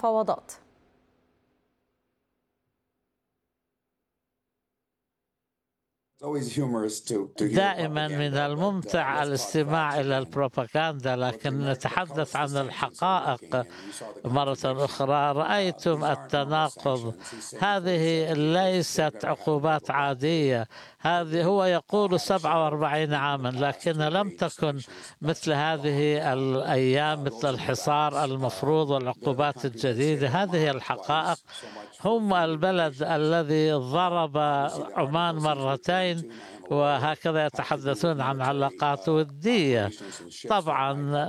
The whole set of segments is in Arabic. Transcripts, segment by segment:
المفاوضات؟ دائما من الممتع الاستماع إلى البروباغندا، لكن نتحدث عن الحقائق مرة أخرى. رأيتم التناقض، هذه ليست عقوبات عادية، هذه هو يقول 47 عاما، لكن لم تكن مثل هذه الأيام، مثل الحصار المفروض والعقوبات الجديدة. هذه الحقائق. هم البلد الذي ضرب عمان مرتين، وهكذا يتحدثون عن علاقات ودية. طبعا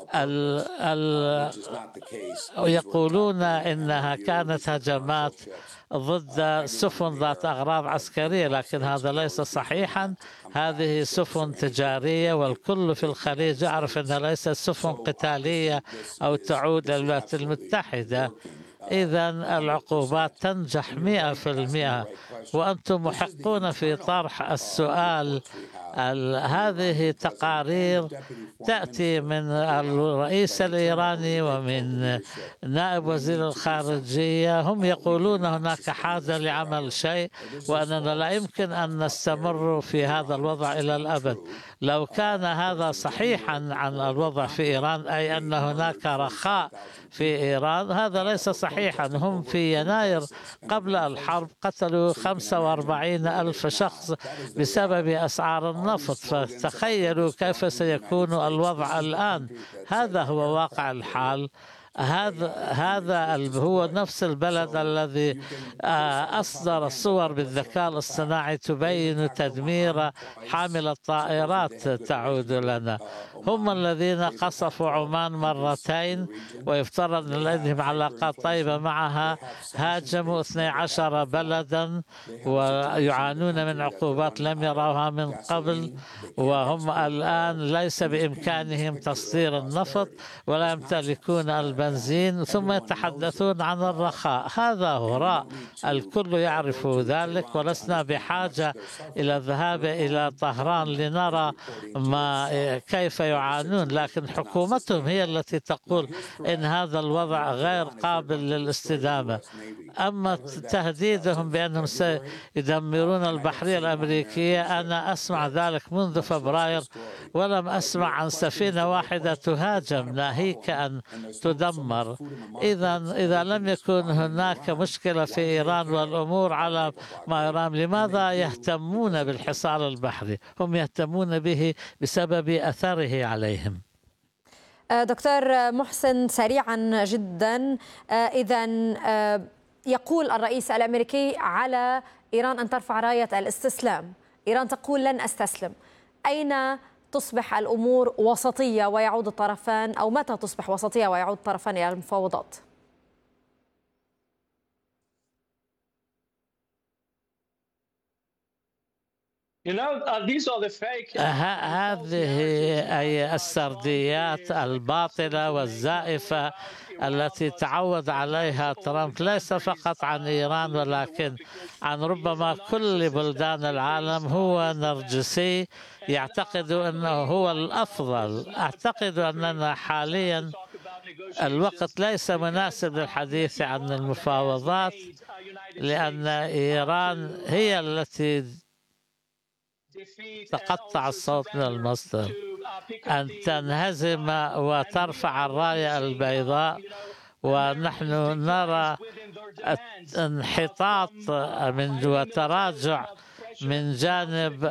يقولون إنها كانت هجمات ضد سفن ذات أغراض عسكرية، لكن هذا ليس صحيحا. هذه سفن تجارية، والكل في الخليج يعرف أنها ليست سفن قتالية أو تعود للولايات المتحدة. إذا العقوبات تنجح 100%، وأنتم محقون في طرح السؤال. هذه تقارير تأتي من الرئيس الإيراني ومن نائب وزير الخارجية، هم يقولون هناك حاجة لعمل شيء، وأننا لا يمكن أن نستمر في هذا الوضع إلى الأبد. لو كان هذا صحيحا عن الوضع في إيران، أي أن هناك رخاء في إيران، هذا ليس صحيحا. هم في يناير قبل الحرب قتلوا 45,000 شخص بسبب أسعار النفط، فتخيلوا كيف سيكون الوضع الآن. هذا هو واقع الحال. هذا هو نفس البلد الذي أصدر الصور بالذكاء الاصطناعي تبين تدمير حامل الطائرات تعود لنا. هم الذين قصفوا عمان مرتين، ويفترض أن لديهم علاقات طيبة معها. هاجموا 12 بلدا ويعانون من عقوبات لم يروها من قبل، وهم الآن ليس بإمكانهم تصدير النفط ولا يمتلكون البنزين، ثم يتحدثون عن الرخاء. هذا هراء، الكل يعرف ذلك، ولسنا بحاجة إلى الذهاب إلى طهران لنرى كيف يعانون. لكن حكومتهم هي التي تقول إن هذا الوضع غير قابل للاستدامة. أما تهديدهم بأنهم سيدمرون البحرية الأمريكية، أنا أسمع ذلك منذ فبراير، ولم أسمع عن سفينة واحدة تهاجم ناهيك أن تدمر. إذا لم يكن هناك مشكلة في إيران والأمور على ما يرام، لماذا يهتمون بالحصار البحري؟ هم يهتمون به بسبب أثره عليهم. دكتور محسن، سريعا جدا، إذا يقول الرئيس الأمريكي على إيران أن ترفع راية الاستسلام، إيران تقول لن أستسلم. أين تصبح الأمور وسطية ويعود الطرفان، أو متى تصبح وسطية ويعود الطرفان إلى المفاوضات؟ هذه أي السرديات الباطلة والزائفة التي تعود عليها ترامب، ليس فقط عن إيران ولكن عن ربما كل بلدان العالم. هو نرجسي، يعتقد أنه هو الأفضل. أعتقد أننا حاليا الوقت ليس مناسب للحديث عن المفاوضات، لأن إيران هي التي تقطع الصوت من المصدر. أن تنهزم وترفع الراية البيضاء، ونحن نرى انحطاط وتراجع من جانب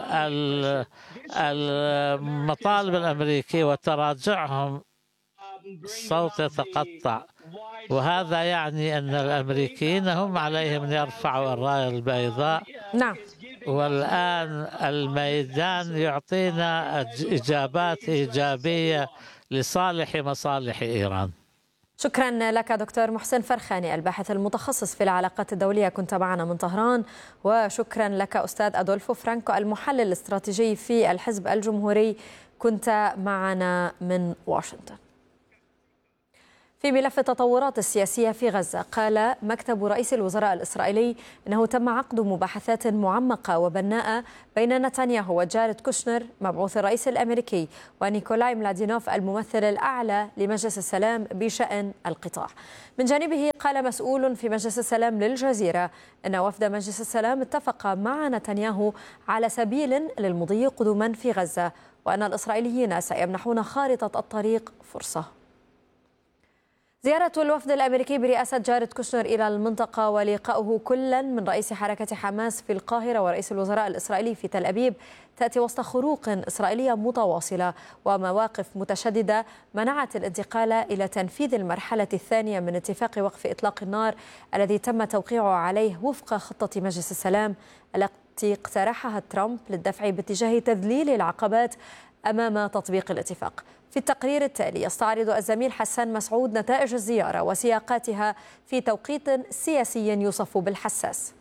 المطالب الأمريكية، وتراجعهم الصوت يتقطع، وهذا يعني أن الأمريكيين هم عليهم أن يرفعوا الراية البيضاء. نعم. والآن الميدان يعطينا إجابات إيجابية لصالح مصالح إيران. شكرا لك دكتور محسن فرخاني، الباحث المتخصص في العلاقات الدولية، كنت معنا من طهران. وشكرا لك أستاذ أدولفو فرانكو، المحلل الاستراتيجي في الحزب الجمهوري، كنت معنا من واشنطن. في ملف التطورات السياسية في غزة، قال مكتب رئيس الوزراء الإسرائيلي إنه تم عقد مباحثات معمقة وبناءة بين نتنياهو وجاريد كوشنر مبعوث الرئيس الأمريكي ونيكولاي ملادينوف الممثل الأعلى لمجلس السلام بشأن القطاع. من جانبه قال مسؤول في مجلس السلام للجزيرة أن وفد مجلس السلام اتفق مع نتنياهو على سبيل للمضي قدما في غزة، وأن الإسرائيليين سيمنحون خارطة الطريق فرصة. زيارة الوفد الأمريكي برئاسة جاريد كوشنر إلى المنطقة ولقاؤه كلا من رئيس حركة حماس في القاهرة ورئيس الوزراء الإسرائيلي في تل أبيب تأتي وسط خروق إسرائيلية متواصلة ومواقف متشددة منعت الانتقال إلى تنفيذ المرحلة الثانية من اتفاق وقف إطلاق النار الذي تم توقيعه عليه وفق خطة مجلس السلام التي اقترحها ترامب للدفع باتجاه تذليل العقبات أمام تطبيق الاتفاق. في التقرير التالي يستعرض الزميل حسان مسعود نتائج الزيارة وسياقاتها في توقيت سياسي يوصف بالحساس.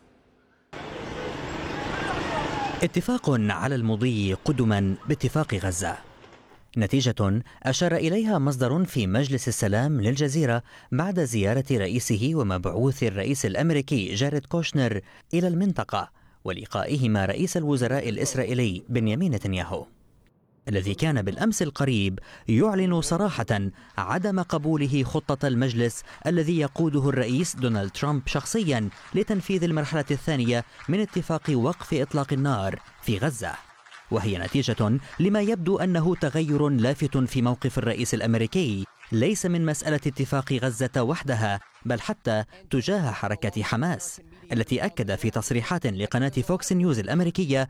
اتفاق على المضي قدما باتفاق غزة، نتيجة أشار إليها مصدر في مجلس السلام للجزيرة بعد زيارة رئيسه ومبعوث الرئيس الأمريكي جاريد كوشنر إلى المنطقة ولقائهما رئيس الوزراء الإسرائيلي بنيامين نتنياهو، الذي كان بالأمس القريب يعلن صراحة عدم قبوله خطة المجلس الذي يقوده الرئيس دونالد ترامب شخصيا لتنفيذ المرحلة الثانية من اتفاق وقف إطلاق النار في غزة، وهي نتيجة لما يبدو أنه تغير لافت في موقف الرئيس الأمريكي ليس من مسألة اتفاق غزة وحدها بل حتى تجاه حركة حماس، التي أكد في تصريحات لقناة فوكس نيوز الأمريكية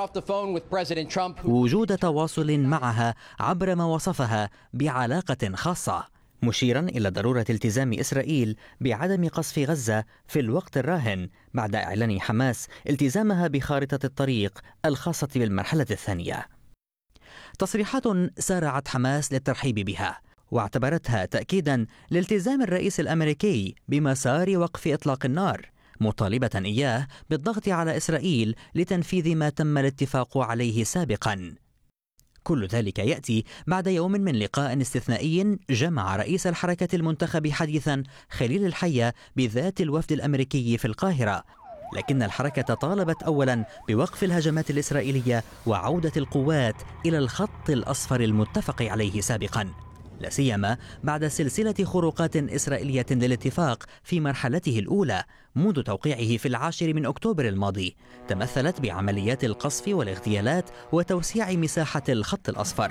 وجود تواصل معها عبر ما وصفها بعلاقة خاصة، مشيرا إلى ضرورة التزام إسرائيل بعدم قصف غزة في الوقت الراهن بعد إعلان حماس التزامها بخارطة الطريق الخاصة بالمرحلة الثانية. تصريحات سارعت حماس للترحيب بها واعتبرتها تأكيدا لالتزام الرئيس الأمريكي بمسار وقف إطلاق النار، مطالبة إياه بالضغط على إسرائيل لتنفيذ ما تم الاتفاق عليه سابقا. كل ذلك يأتي بعد يوم من لقاء استثنائي جمع رئيس الحركة المنتخب حديثا خليل الحية بذات الوفد الأمريكي في القاهرة، لكن الحركة طالبت أولا بوقف الهجمات الإسرائيلية وعودة القوات إلى الخط الأصفر المتفق عليه سابقا، لا سيما بعد سلسلة خروقات إسرائيلية للاتفاق في مرحلته الأولى منذ توقيعه في 10 أكتوبر الماضي، تمثلت بعمليات القصف والاغتيالات وتوسيع مساحة الخط الأصفر.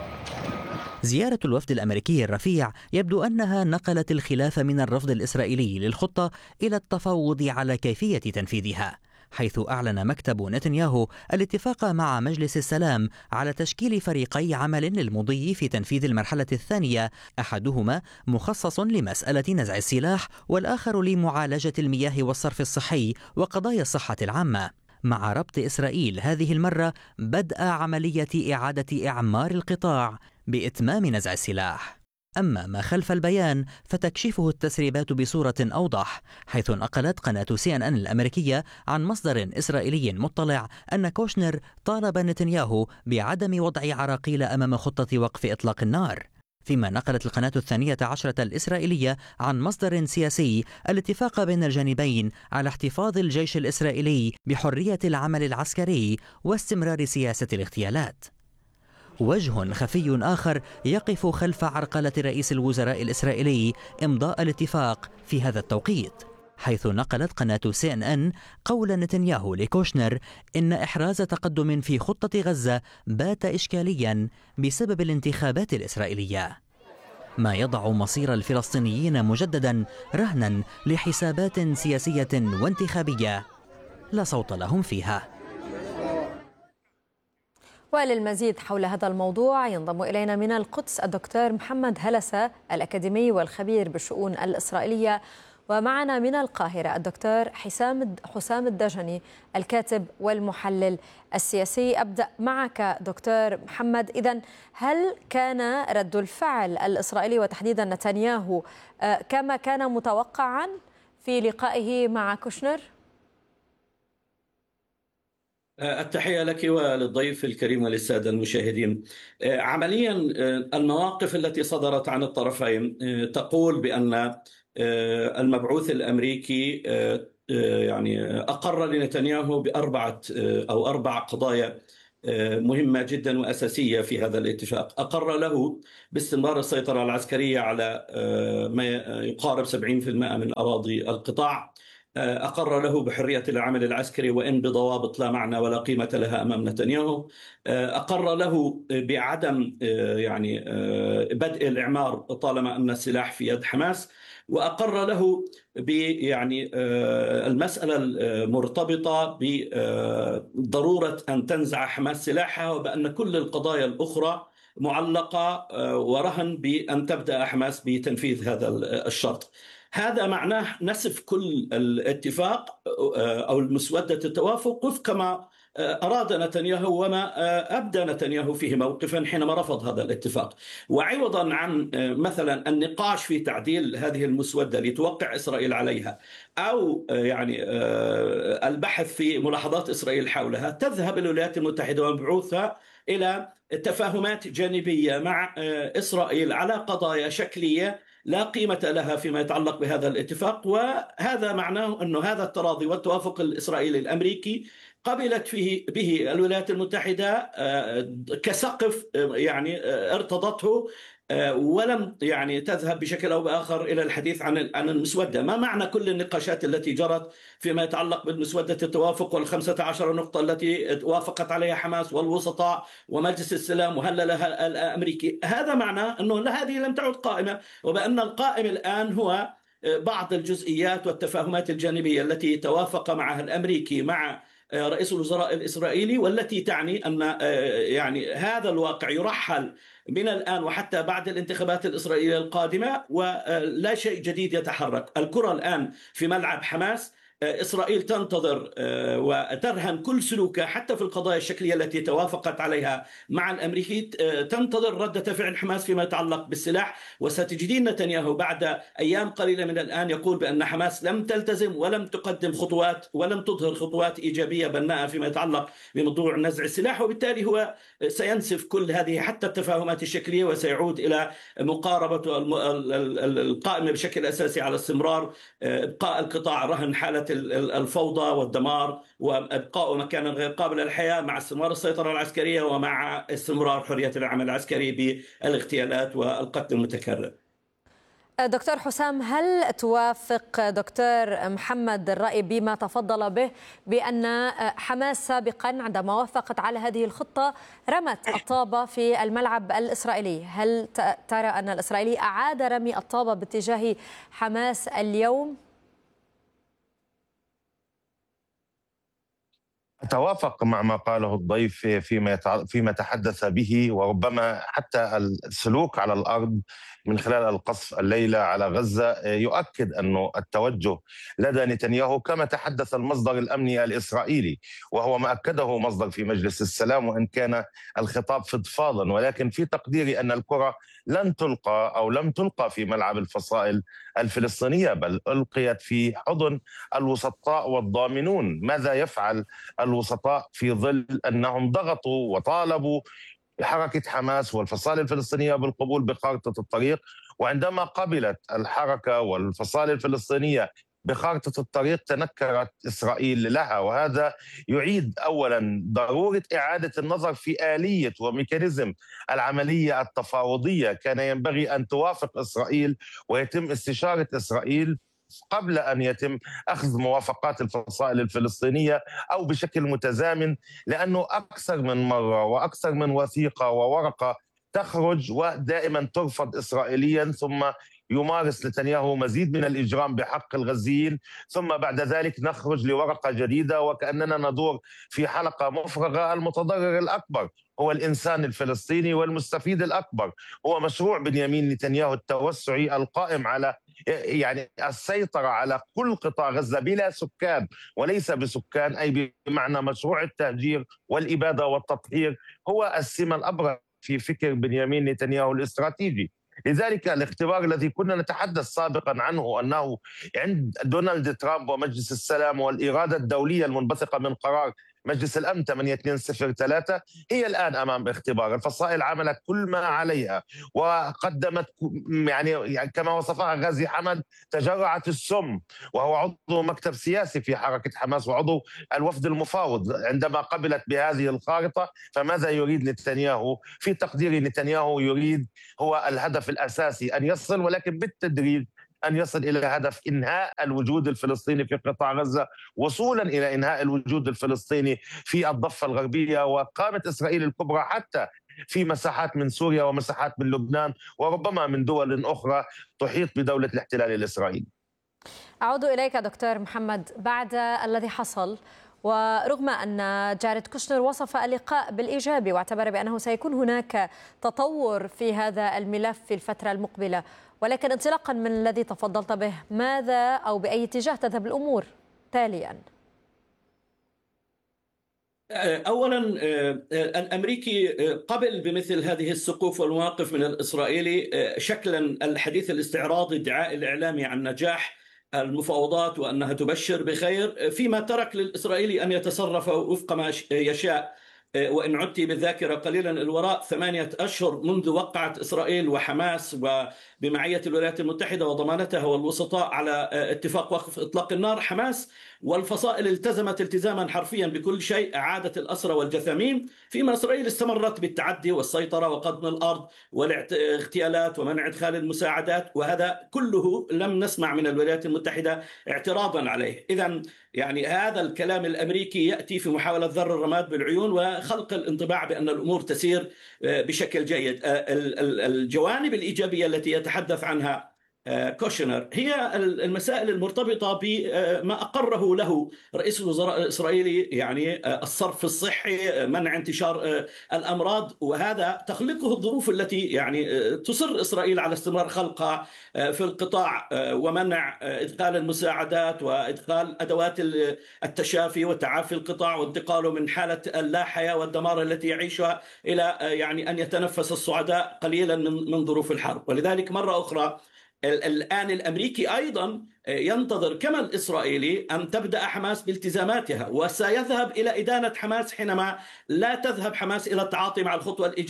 زيارة الوفد الأمريكي الرفيع يبدو أنها نقلت الخلاف من الرفض الإسرائيلي للخطة إلى التفاوض على كيفية تنفيذها، حيث أعلن مكتب نتنياهو الاتفاق مع مجلس السلام على تشكيل فريقي عمل للمضي في تنفيذ المرحلة الثانية، أحدهما مخصص لمسألة نزع السلاح والآخر لمعالجة المياه والصرف الصحي وقضايا الصحة العامة، مع ربط إسرائيل هذه المرة بدء عملية إعادة إعمار القطاع بإتمام نزع السلاح. أما ما خلف البيان فتكشفه التسريبات بصورة أوضح، حيث نقلت قناة CNN الأمريكية عن مصدر إسرائيلي مطلع أن كوشنر طالب نتنياهو بعدم وضع عراقيل أمام خطة وقف إطلاق النار، فيما نقلت القناة الثانية عشرة الإسرائيلية عن مصدر سياسي الاتفاق بين الجانبين على احتفاظ الجيش الإسرائيلي بحرية العمل العسكري واستمرار سياسة الاغتيالات. وجه خفي آخر يقف خلف عرقلة رئيس الوزراء الإسرائيلي إمضاء الاتفاق في هذا التوقيت، حيث نقلت قناة CNN قول نتنياهو لكوشنر إن إحراز تقدم في خطة غزة بات إشكاليا بسبب الانتخابات الإسرائيلية، ما يضع مصير الفلسطينيين مجددا رهنا لحسابات سياسية وانتخابية لا صوت لهم فيها. وللمزيد حول هذا الموضوع ينضم إلينا من القدس الدكتور محمد هلسة الأكاديمي والخبير بالشؤون الإسرائيلية، ومعنا من القاهرة الدكتور حسام الدجني الكاتب والمحلل السياسي. أبدأ معك دكتور محمد، إذن هل كان رد الفعل الإسرائيلي وتحديدا نتنياهو كما كان متوقعا في لقائه مع كوشنر؟ التحية لك وللضيف الكريم وللسادة المشاهدين. عمليا المواقف التي صدرت عن الطرفين تقول بأن المبعوث الأمريكي يعني أقر لنتنياهو بأربعة أو أربع قضايا مهمة جدا وأساسية في هذا الاتفاق. أقر له باستمرار السيطرة العسكرية على ما يقارب 70% من أراضي القطاع. أقر له بحرية العمل العسكري وإن بضوابط لا معنى ولا قيمة لها أمام نتنياهو. أقر له بعدم يعني بدء الإعمار طالما أن السلاح في يد حماس. وأقر له يعني المسألة المرتبطة بضرورة أن تنزع حماس سلاحها، وبأن كل القضايا الأخرى معلقة ورهن بأن تبدأ حماس بتنفيذ هذا الشرط. هذا معناه نسف كل الاتفاق أو المسودة التوافق وفق ما أراد نتنياهو وما أبدى نتنياهو فيه موقفا حينما رفض هذا الاتفاق. وعوضا عن مثلا النقاش في تعديل هذه المسودة لتوقع إسرائيل عليها أو يعني البحث في ملاحظات إسرائيل حولها، تذهب الولايات المتحدة ومبعوثها إلى تفاهمات جانبية مع إسرائيل على قضايا شكلية لا قيمة لها فيما يتعلق بهذا الاتفاق. وهذا معناه أن هذا التراضي والتوافق الإسرائيلي الأمريكي قبلت فيه به الولايات المتحدة كسقف يعني ارتضته، ولم يعني تذهب بشكل أو بآخر إلى الحديث عن المسودة. ما معنى كل النقاشات التي جرت فيما يتعلق بالمسودة التوافق وال15 نقطة التي وافقت عليها حماس والوسطاء ومجلس السلام وهللها الأمريكي؟ هذا معناه أنه هذه لم تعد قائمة، وبأن القائم الآن هو بعض الجزئيات والتفاهمات الجانبية التي توافق معها الأمريكي مع رئيس الوزراء الإسرائيلي، والتي تعني أن يعني هذا الواقع يرحل من الآن وحتى بعد الانتخابات الإسرائيلية القادمة، ولا شيء جديد يتحرك. الكرة الآن في ملعب حماس. إسرائيل تنتظر وترهن كل سلوكها حتى في القضايا الشكلية التي توافقت عليها مع الأمريكي، تنتظر ردة فعل حماس فيما يتعلق بالسلاح. وستجدين نتنياهو بعد أيام قليلة من الآن يقول بأن حماس لم تلتزم ولم تقدم خطوات ولم تظهر خطوات إيجابية بناءة فيما يتعلق بموضوع نزع السلاح، وبالتالي هو سينسف كل هذه حتى التفاهمات الشكلية وسيعود إلى مقاربة القائمة بشكل أساسي على استمرار إبقاء القطاع رهن حالة الفوضى والدمار وإبقاء مكانا غير قابل للحياة مع استمرار السيطرة العسكرية ومع استمرار حرية العمل العسكري بالاغتيالات والقتل المتكرر. دكتور حسام، هل توافق دكتور محمد الرأي بما تفضل به بأن حماس سابقا عندما وافقت على هذه الخطة رمت الطابة في الملعب الإسرائيلي؟ هل ترى أن الإسرائيلي أعاد رمي الطابة باتجاه حماس اليوم؟ أتوافق مع ما قاله الضيف فيما تحدث به، وربما حتى السلوك على الأرض من خلال القصف الليلة على غزة يؤكد أن التوجه لدى نتنياهو كما تحدث المصدر الأمني الإسرائيلي، وهو ما أكده مصدر في مجلس السلام، وإن كان الخطاب فضفاضا، ولكن في تقديري أن الكرة لن تلقى أو لم تلقى في ملعب الفصائل الفلسطينية، بل ألقيت في حضن الوسطاء والضامنون. ماذا يفعل الوسطاء في ظل أنهم ضغطوا وطالبوا حركة حماس والفصائل الفلسطينية بالقبول بخارطة الطريق، وعندما قبلت الحركة والفصائل الفلسطينية بخارطة الطريق تنكرت إسرائيل لها. وهذا يعيد أولا ضرورة إعادة النظر في آلية وميكانيزم العملية التفاوضية. كان ينبغي أن توافق إسرائيل ويتم استشارة إسرائيل قبل أن يتم أخذ موافقات الفصائل الفلسطينية أو بشكل متزامن، لأنه أكثر من مرة وأكثر من وثيقة وورقة تخرج ودائما ترفض إسرائيليا، ثم يمارس نتنياهو مزيد من الإجرام بحق الغزيين، ثم بعد ذلك نخرج لورقة جديدة وكأننا ندور في حلقة مفرغة. المتضرر الأكبر هو الإنسان الفلسطيني والمستفيد الأكبر هو مشروع بنيامين نتنياهو التوسعي القائم على يعني السيطرة على كل قطاع غزة بلا سكان وليس بسكان، أي بمعنى مشروع التهجير والإبادة والتطهير هو السمة الأبرز في فكر بنيامين نتنياهو الاستراتيجي. لذلك الاختبار الذي كنا نتحدث سابقا عنه أنه عند دونالد ترامب ومجلس السلام والإرادة الدولية المنبثقة من قرار مجلس الأمن 8203 هي الآن أمام اختبار. الفصائل عملت كل ما عليها وقدمت يعني كما وصفها غازي حمد تجرعة السم، وهو عضو مكتب سياسي في حركة حماس وعضو الوفد المفاوض. عندما قبلت بهذه الخارطة فماذا يريد نتنياهو؟ في تقدير نتنياهو يريد هو الهدف الأساسي أن يصل، ولكن بالتدريج أن يصل إلى هدف إنهاء الوجود الفلسطيني في قطاع غزة، وصولا إلى إنهاء الوجود الفلسطيني في الضفة الغربية وقامة إسرائيل الكبرى حتى في مساحات من سوريا ومساحات من لبنان وربما من دول أخرى تحيط بدولة الاحتلال الإسرائيلي. أعود إليك دكتور محمد. بعد الذي حصل ورغم أن جاريد كوشنر وصف اللقاء بالإيجابي واعتبر بأنه سيكون هناك تطور في هذا الملف في الفترة المقبلة، ولكن انطلاقا من الذي تفضلت به، ماذا أو بأي اتجاه تذهب الأمور تاليا؟ أولا الأمريكي قبل بمثل هذه السقوف والمواقف من الإسرائيلي شكلا الحديث الاستعراضي الدعاء الإعلامي عن نجاح المفاوضات وأنها تبشر بخير، فيما ترك للإسرائيلي أن يتصرف وفق ما يشاء. وإن عدت بالذاكرة قليلا الوراء 8 أشهر منذ وقعت إسرائيل وحماس وبمعية الولايات المتحدة وضمانتها والوسطاء على اتفاق وقف إطلاق النار، حماس والفصائل التزمت التزاما حرفيا بكل شيء، إعادة الأسرى والجثامين، فيما إسرائيل استمرت بالتعدي والسيطرة وقضم الأرض والاغتيالات ومنع إدخال المساعدات، وهذا كله لم نسمع من الولايات المتحدة اعتراضا عليه. إذن يعني هذا الكلام الأمريكي يأتي في محاولة ذر الرماد بالعيون وخلق الانطباع بأن الأمور تسير بشكل جيد. الجوانب الإيجابية التي يتحدث عنها كوشنر هي المسائل المرتبطة بما أقره له رئيس الوزراء الإسرائيلي، يعني الصرف الصحي، منع انتشار الأمراض، وهذا تخلقه الظروف التي يعني تصر إسرائيل على استمرار خلقها في القطاع ومنع إدخال المساعدات وإدخال أدوات التشافي وتعافي القطاع وانتقاله من حالة اللا حياة والدمار التي يعيشها إلى يعني أن يتنفس الصعداء قليلا من ظروف الحرب. ولذلك مرة أخرى الآن الأمريكي أيضا ينتظر كما الإسرائيلي أن تبدأ حماس بالتزاماتها، وسيذهب إلى إدانة حماس حينما لا تذهب حماس إلى التعاطي مع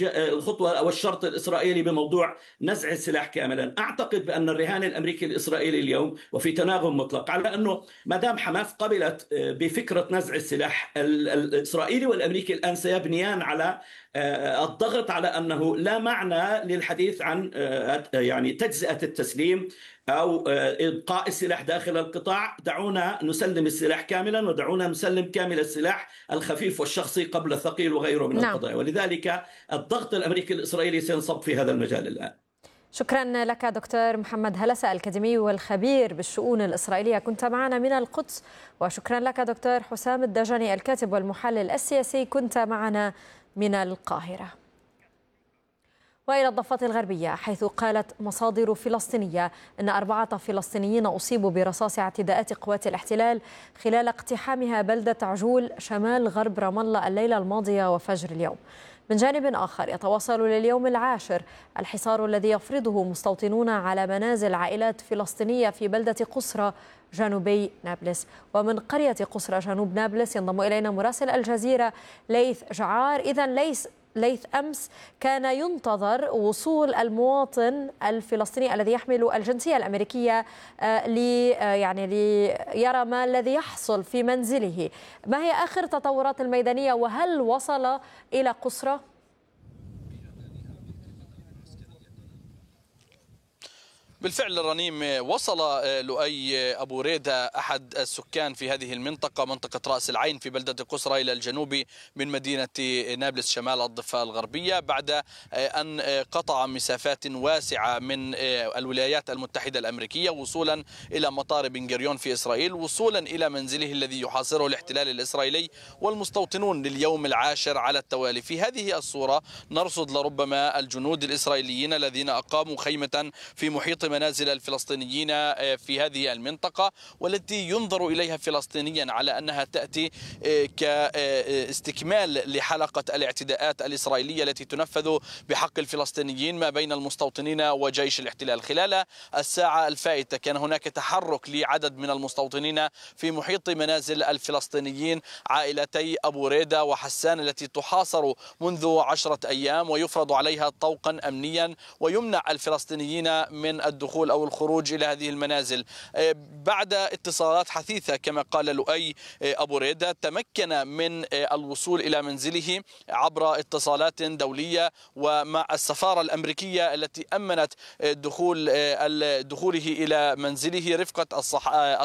الخطوة أو الشرط الإسرائيلي بموضوع نزع السلاح كاملا. أعتقد بأن الرهان الأمريكي الإسرائيلي اليوم وفي تناغم مطلق على أنه ما دام حماس قبلت بفكرة نزع السلاح، الإسرائيلي والأمريكي الآن سيبنيان على الضغط على أنه لا معنى للحديث عن يعني تجزئة التسليم أو إبقاء السلاح داخل القطاع. دعونا نسلم السلاح كاملا ودعونا نسلم كامل السلاح الخفيف والشخصي قبل الثقيل وغيره من القضايا. ولذلك الضغط الأمريكي الإسرائيلي سينصب في هذا المجال الآن. شكرا لك دكتور محمد هلسة الأكاديمي والخبير بالشؤون الإسرائيلية، كنت معنا من القدس. وشكرا لك دكتور حسام الدجني الكاتب والمحلل السياسي، كنت معنا من القاهرة. وإلى الضفة الغربية، حيث قالت مصادر فلسطينية أن 4 فلسطينيين أصيبوا برصاص اعتداءات قوات الاحتلال خلال اقتحامها بلدة عجول شمال غرب رام الله الليلة الماضية وفجر اليوم. من جانب آخر، يتواصل لليوم العاشر الحصار الذي يفرضه مستوطنون على منازل عائلات فلسطينية في بلدة قصرى جنوبي نابلس. ومن قرية قصرى جنوب نابلس ينضم إلينا مراسل الجزيرة ليث جعار. إذن ليث، أمس كان ينتظر وصول المواطن الفلسطيني الذي يحمل الجنسية الأمريكية ليرى ما الذي يحصل في منزله. ما هي آخر التطورات الميدانية وهل وصل إلى قصرى؟ بالفعل رنيم، وصل لؤي أبو ريدة أحد السكان في هذه المنطقة، منطقة رأس العين في بلدة قصرى إلى الجنوب من مدينة نابلس شمال الضفة الغربية، بعد أن قطع مسافات واسعة من الولايات المتحدة الأمريكية وصولا إلى مطار بن غوريون في إسرائيل، وصولا إلى منزله الذي يحاصره الاحتلال الإسرائيلي والمستوطنون لليوم العاشر على التوالي. في هذه الصورة نرصد لربما الجنود الإسرائيليين الذين أقاموا خيمة في محيط منازل الفلسطينيين في هذه المنطقة، والتي ينظر إليها فلسطينيا على أنها تأتي كاستكمال لحلقة الاعتداءات الإسرائيلية التي تنفذ بحق الفلسطينيين ما بين المستوطنين وجيش الاحتلال. خلال الساعة الفائتة كان هناك تحرك لعدد من المستوطنين في محيط منازل الفلسطينيين، عائلتي أبو ريدة وحسان التي تحاصر منذ 10 أيام ويفرض عليها طوقا أمنيا ويمنع الفلسطينيين من الدخول أو الخروج إلى هذه المنازل. بعد اتصالات حثيثة كما قال لؤي أبو ريدة تمكن من الوصول إلى منزله عبر اتصالات دولية ومع السفارة الأمريكية التي أمنت دخوله إلى منزله رفقة